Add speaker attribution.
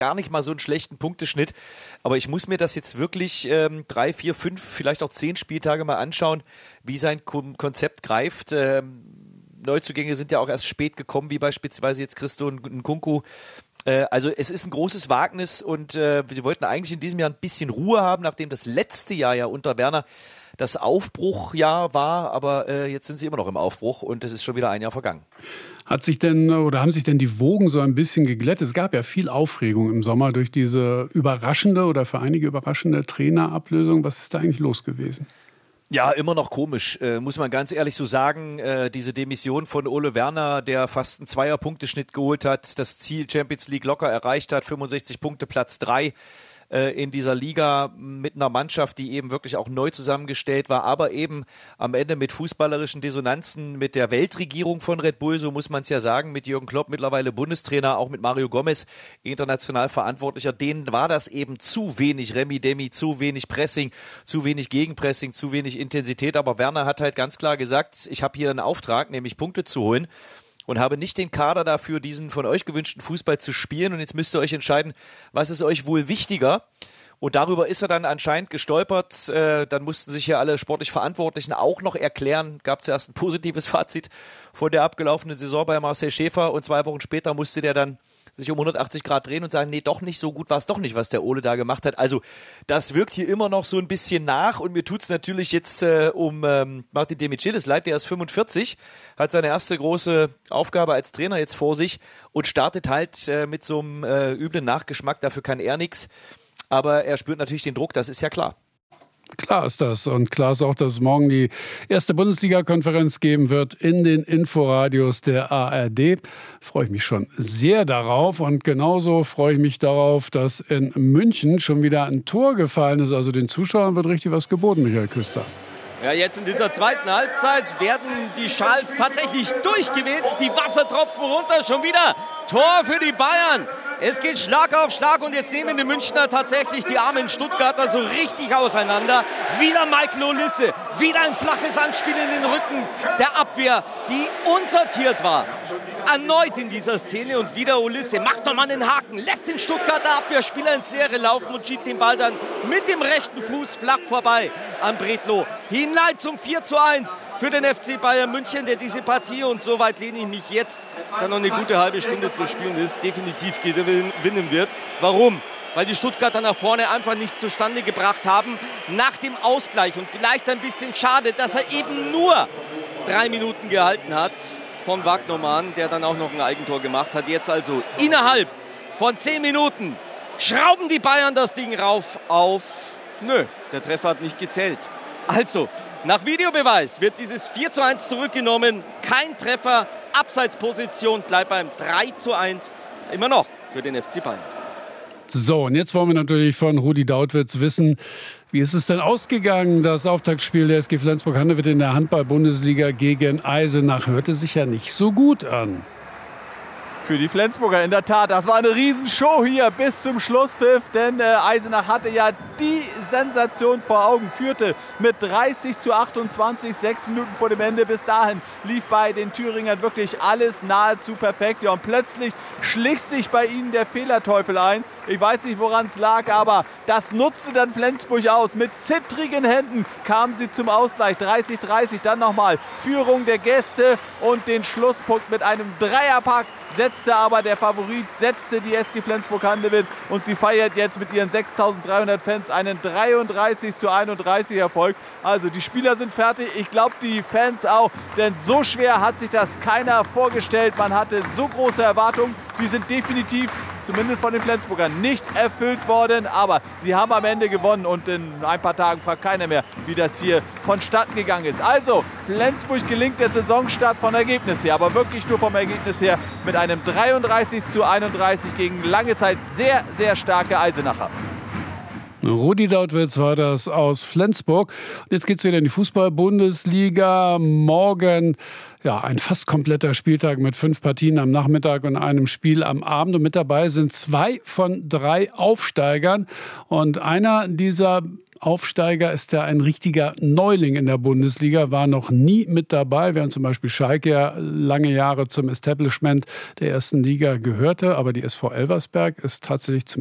Speaker 1: gar nicht mal so einen schlechten Punkteschnitt. Aber ich muss mir das jetzt wirklich 3, 4, 5, vielleicht auch 10 Spieltage mal anschauen, wie sein Konzept greift. Neuzugänge sind ja auch erst spät gekommen, wie beispielsweise jetzt Christo Nkunku. Also es ist ein großes Wagnis und wir wollten eigentlich in diesem Jahr ein bisschen Ruhe haben, nachdem das letzte Jahr ja unter Werner das Aufbruchjahr war, aber jetzt sind sie immer noch im Aufbruch und es ist schon wieder ein Jahr vergangen.
Speaker 2: Haben sich denn die Wogen so ein bisschen geglättet? Es gab ja viel Aufregung im Sommer durch diese überraschende oder für einige überraschende Trainerablösung. Was ist da eigentlich los gewesen?
Speaker 1: Ja, immer noch komisch, muss man ganz ehrlich so sagen. Diese Demission von Ole Werner, der fast einen Zweier-Punkteschnitt geholt hat, das Ziel Champions League locker erreicht hat, 65 Punkte, Platz 3 in dieser Liga mit einer Mannschaft, die eben wirklich auch neu zusammengestellt war, aber eben am Ende mit fußballerischen Dissonanzen, mit der Weltregierung von Red Bull, so muss man es ja sagen, mit Jürgen Klopp, mittlerweile Bundestrainer, auch mit Mario Gomez, international Verantwortlicher, denen war das eben zu wenig Remi-Demi, zu wenig Pressing, zu wenig Gegenpressing, zu wenig Intensität, aber Werner hat halt ganz klar gesagt, ich habe hier einen Auftrag, nämlich Punkte zu holen. Und habe nicht den Kader dafür, diesen von euch gewünschten Fußball zu spielen. Und jetzt müsst ihr euch entscheiden, was ist euch wohl wichtiger. Und darüber ist er dann anscheinend gestolpert. Dann mussten sich ja alle sportlich Verantwortlichen auch noch erklären. Gab zuerst ein positives Fazit vor der abgelaufenen Saison bei Marcel Schäfer. Und 2 Wochen später musste der dann sich um 180 Grad drehen und sagen, nee, doch nicht, so gut war es doch nicht, was der Ole da gemacht hat. Also das wirkt hier immer noch so ein bisschen nach und mir tut es natürlich jetzt um Martin Demichelis leid, der ist 45, hat seine erste große Aufgabe als Trainer jetzt vor sich und startet halt mit so einem üblen Nachgeschmack, dafür kann er nichts, aber er spürt natürlich den Druck, das ist ja klar.
Speaker 2: Klar ist das. Und klar ist auch, dass es morgen die erste Bundesliga-Konferenz geben wird in den Inforadios der ARD. Freue ich mich schon sehr darauf. Und genauso freue ich mich darauf, dass in München schon wieder ein Tor gefallen ist. Also den Zuschauern wird richtig was geboten, Michael Küster.
Speaker 3: Ja, jetzt in dieser zweiten Halbzeit werden die Schals tatsächlich durchgeweht. Die Wassertropfen runter, schon wieder Tor für die Bayern. Es geht Schlag auf Schlag und jetzt nehmen die Münchner tatsächlich die armen Stuttgarter so richtig auseinander. Wieder Michael Olisse, wieder ein flaches Anspiel in den Rücken der Abwehr, die unsortiert war. Erneut in dieser Szene und wieder Olisse, macht doch mal den Haken, lässt den Stuttgarter Abwehrspieler ins Leere laufen und schiebt den Ball dann mit dem rechten Fuß flach vorbei an Bredlow. Hinein zum 4:1 für den FC Bayern München, der diese Partie, und so weit lehne ich mich jetzt, da noch eine gute halbe Stunde zu spielen ist, definitiv gewinnen wird. Warum? Weil die Stuttgarter nach vorne einfach nichts zustande gebracht haben nach dem Ausgleich. Und vielleicht ein bisschen schade, dass er eben nur 3 Minuten gehalten hat von Wagnermann, der dann auch noch ein Eigentor gemacht hat. Jetzt also innerhalb von 10 Minuten schrauben die Bayern das Ding rauf auf... Nö, der Treffer hat nicht gezählt. Also, nach Videobeweis wird dieses 4:1 zurückgenommen. Kein Treffer, Abseitsposition bleibt beim 3:1 immer noch für den FC Bayern.
Speaker 2: So, und jetzt wollen wir natürlich von Rudi Dautwitz wissen, wie ist es denn ausgegangen? Das Auftaktspiel der SG Flensburg-Handewitt in der Handball-Bundesliga gegen Eisenach hörte sich ja nicht so gut an.
Speaker 4: Für die Flensburger in der Tat. Das war eine Riesenshow hier bis zum Schlusspfiff, denn Eisenach hatte ja die Sensation vor Augen, führte mit 30:28, 6 Minuten vor dem Ende. Bis dahin lief bei den Thüringern wirklich alles nahezu perfekt. Ja, und plötzlich schlich sich bei ihnen der Fehlerteufel ein. Ich weiß nicht, woran es lag, aber das nutzte dann Flensburg aus. Mit zittrigen Händen kamen sie zum Ausgleich. 30:30, dann nochmal Führung der Gäste und den Schlusspunkt mit einem Dreierpack setzte aber der Favorit, setzte die SG Flensburg-Handewitt und sie feiert jetzt mit ihren 6.300 Fans einen 33:31 Erfolg. Also die Spieler sind fertig, ich glaube die Fans auch, denn so schwer hat sich das keiner vorgestellt. Man hatte so große Erwartungen, die sind definitiv, zumindest von den Flensburgern, nicht erfüllt worden. Aber sie haben am Ende gewonnen und in ein paar Tagen fragt keiner mehr, wie das hier vonstatten gegangen ist. Also Flensburg gelingt der Saisonstart vom Ergebnis her, aber wirklich nur vom Ergebnis her mit einem 33:31 gegen lange Zeit sehr, sehr starke Eisenacher.
Speaker 2: Rudi Dautwitz war das aus Flensburg. Und jetzt geht es wieder in die Fußball-Bundesliga. Morgen ein fast kompletter Spieltag mit 5 Partien am Nachmittag und einem Spiel am Abend. Und mit dabei sind 2 von 3 Aufsteigern. Und einer dieser Aufsteiger ist er ein richtiger Neuling in der Bundesliga, war noch nie mit dabei, während zum Beispiel Schalke ja lange Jahre zum Establishment der ersten Liga gehörte. Aber die SV Elversberg ist tatsächlich zum